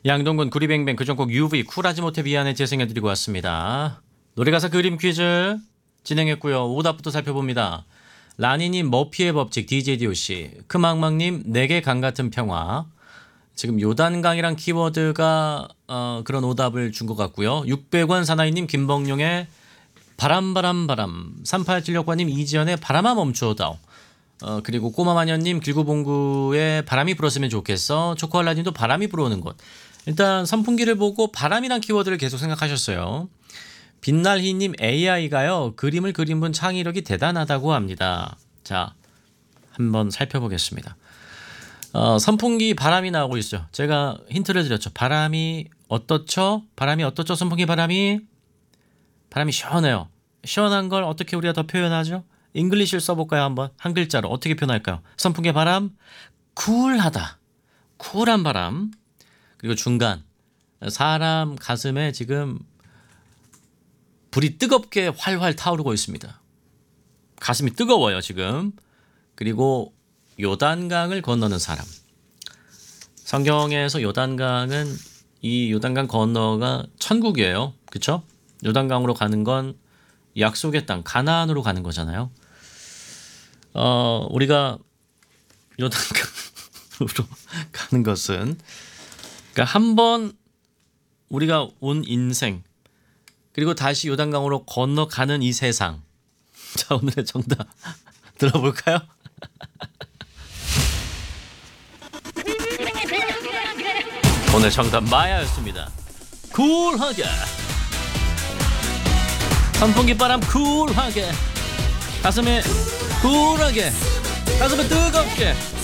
양동근 구리뱅뱅 그전곡 UV 쿨하지 못해 미안해 재생해드리고 왔습니다. 노래가사 그림 퀴즈 진행했고요. 오답부터 살펴봅니다. 라니님 머피의 법칙 DJDOC 크망망님 내게 강같은 평화. 지금 요단강이란 키워드가 그런 오답을 준 것 같고요. 600원 사나이님 김범용의 바람 3876과님 이지연의 바람아 멈추어다오. 그리고 꼬마마녀님 길구봉구의 바람이 불었으면 좋겠어. 초코알라님도 바람이 불어오는 곳. 일단 선풍기를 보고 바람이란 키워드를 계속 생각하셨어요. 빛날희님 AI가요 그림을 그린 분 창의력이 대단하다고 합니다. 자, 한번 살펴보겠습니다. 선풍기 바람이 나오고 있죠. 제가 힌트를 드렸죠. 바람이 어떻죠? 선풍기 바람이 시원해요. 시원한 걸 어떻게 우리가 더 표현하죠? 잉글리시를 써볼까요? 한번 한 글자로 어떻게 표현할까요? 선풍기 바람 쿨하다. 쿨한 바람. 그리고 중간 사람 가슴에 지금 불이 뜨겁게 활활 타오르고 있습니다. 가슴이 뜨거워요 지금. 그리고 요단강을 건너는 사람. 성경에서 요단강은 이 요단강 건너가 천국이에요. 그렇죠? 요단강으로 가는 건 약속의 땅 가나안으로 가는 거잖아요. 우리가 요단강으로 가는 것은 그러니까 한번 우리가 온 인생 그리고 다시 요단강으로 건너가는 이 세상. 자, 오늘의 정답 들어볼까요? 오늘 정답 마야였습니다. 쿨하게 선풍기 바람 쿨하게 가슴에 쿨하게 가슴에 뜨겁게